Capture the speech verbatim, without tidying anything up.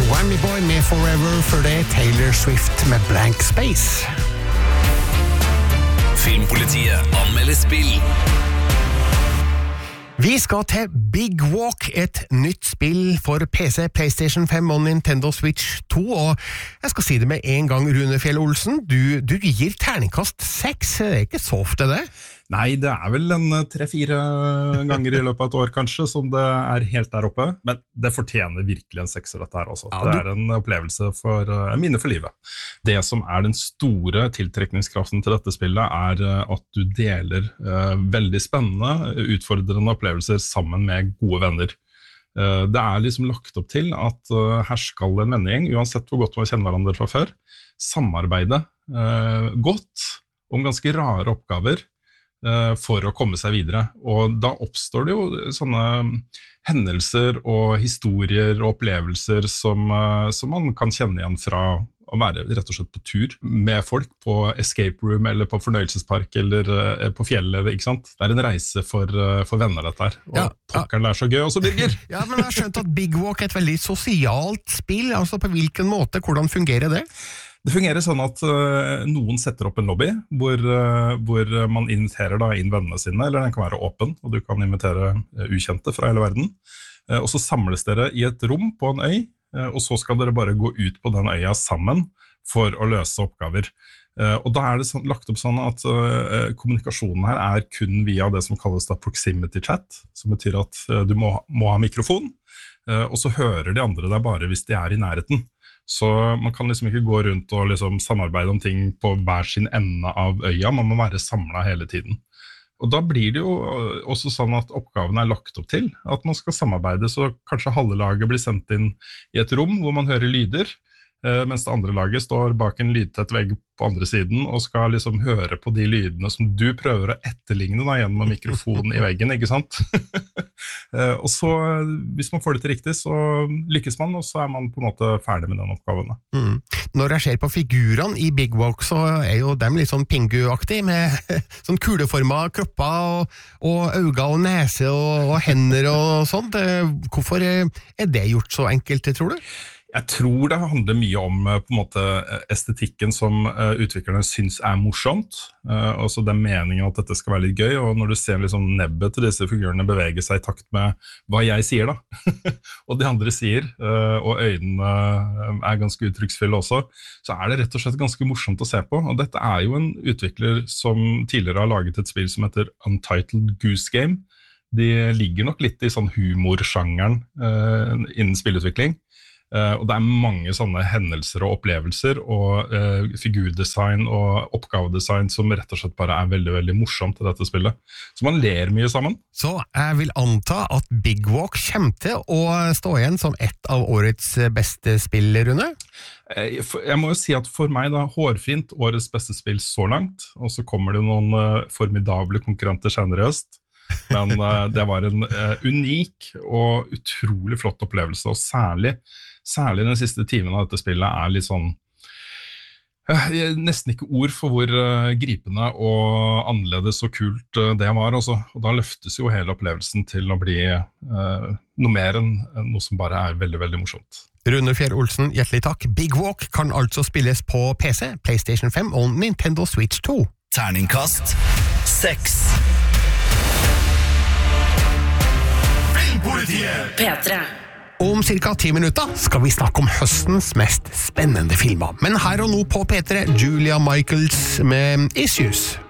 Whammy Boy med Forever, før det Taylor Swift med Blank Space. Filmpolitiet anmelder spill. Vi skal til Big Walk, et nytt spill for P C, PlayStation fem og Nintendo Switch to, og jeg skal si det med en gang, Rune Fjell Olsen, du, du gir terningkast seks, det er ikke så ofte det? Nei, det er vel en tre-fire ganger i løpet av et år kanskje, som det er helt der oppe, men det fortjener virkelig en sekser dette her også. Ja, du... Det er en opplevelse for en minne for livet. Det som er den store tiltrekningskraften til dette spillet er at du deler uh, veldig spennende, utfordrende opplevelser sammen med gode venner. Uh, det er liksom lagt opp til at uh, her skal en vennegjeng, uansett hvor godt man kjenner hverandre fra før, samarbeide uh, godt om ganske rare oppgaver, for å komme seg videre. Og da oppstår det jo sånne hendelser og historier og opplevelser som, som man kan kjenne igjen fra å være rett og slett på tur med folk på escape room eller på fornøyelsespark eller på fjellet, ikke sant? Det er en reise for, for venner dette her. Og ja, pokkeren er så gøy også, Birger! Ja, men jeg har skjønt at Big Walk er et veldig sosialt spill, altså på hvilken måte, hvordan fungerer det? Det fungerer sånn at uh, noen setter opp en lobby hvor, uh, hvor man inviterer da inn vennene sine, eller den kan være åpen, og du kan invitere uh, ukjente fra hele verden. Uh, og så samles dere i et rom på en øy, uh, og så skal dere bare gå ut på den øya sammen for å løse oppgaver. Uh, og da er det sånn, lagt opp sånn at uh, kommunikasjonen her er kun via det som kalles da proximity chat, som betyr at uh, du må, må ha mikrofon, uh, og så hører de andre deg bare hvis de er i nærheten. Så man kan liksom ikke gå rundt og liksom samarbeide om ting på hver sin ende av øya, man må være samlet hele tiden. Og da blir det jo også sånn at oppgaven er lagt opp til, at man skal samarbeide, så kanskje halve laget blir sendt inn i et rom hvor man hører lyder, mens det andre laget står bak en lydtett vegg på andre siden og skal liksom høre på de lydene som du prøver å etterligne da, gjennom mikrofonen i veggen, ikke sant? Og så, hvis man får det til riktig, så lykkes man, og så er man på en måte ferdig med den oppgaven. Mm. Når jeg ser på figurene i Big Walk, så er jo dem litt sånn pingu-aktig, med sånn kuleformet kropper, og, og øyne og nese og, og hender og sånt. Hvorfor er det gjort så enkelt, tror du? Jeg tror det handler mye om på en måte estetikken som utviklerne synes er morsomt, og så den meningen at dette skal være litt gøy, og når du ser liksom nebbet til disse figurene bevege seg i takt med hva jeg sier da, og de andre sier, og øynene er ganske uttrykksfulle også, så er det rett og slett ganske morsomt å se på, og dette er jo en utvikler som tidligere har laget et spill som heter Untitled Goose Game. De ligger nok litt i sånn humorsjangeren innen spillutvikling, Uh, og det er mange sånne hendelser og opplevelser og uh, figurdesign og oppgavedesign som rett og slett bare er veldig, veldig morsomt i dette spillet. Så man ler mye sammen. Så jeg vil anta at Big Walk kommer til å stå igjen som et av årets beste spill, Rune? Uh, jeg må jo si at for meg da, hårfint årets beste spill så langt, og så kommer det noen uh, formidable konkurrenter senere i høst. Men uh, det var en uh, unik og utrolig flott opplevelse, og særlig Særlig den siste timen av dette spillet er litt sånn, uh, nesten ikke ord for hvor uh, gripende og annerledes og kult uh, det var. Også. Og da løftes jo hele opplevelsen til å bli uh, noe mer enn noe som bare er veldig, veldig morsomt. Rune Fjell Olsen, hjertelig takk. Big Walk kan altså spilles på P C, PlayStation fem og Nintendo Switch to. Terningkast seks. Filmpolitiet P tre. Om cirka ti minutter skal vi snakke om høstens mest spennende filmer. Men her og nå på P tre, Julia Michaels med Issues.